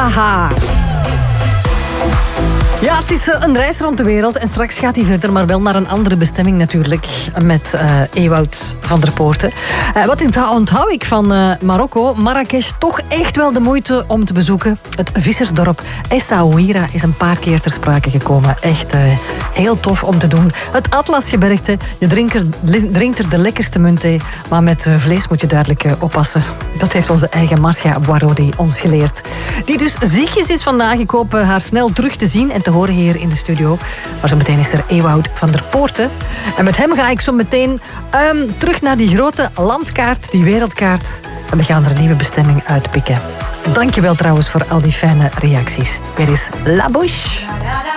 Aha. Ja, het is een reis rond de wereld en straks gaat hij verder, maar wel naar een andere bestemming natuurlijk, met Ewout van der Poorten. Wat onthoud ik van Marokko? Marrakesh toch echt wel de moeite om te bezoeken. Het vissersdorp Essaouira is een paar keer ter sprake gekomen. Echt heel tof om te doen. Het Atlasgebergte, je drinkt er de lekkerste muntthee, maar met vlees moet je duidelijk oppassen. Dat heeft onze eigen Marcia Boirodi ons geleerd. Die dus ziekjes is vandaag. Ik hoop haar snel terug te zien en te horen hier in de studio. Maar zo meteen is er Ewout van der Poorten. En met hem ga ik zo meteen terug naar die grote landkaart, die wereldkaart. En we gaan er een nieuwe bestemming uitpikken. Dankjewel trouwens voor al die fijne reacties. Weer is La Bouche.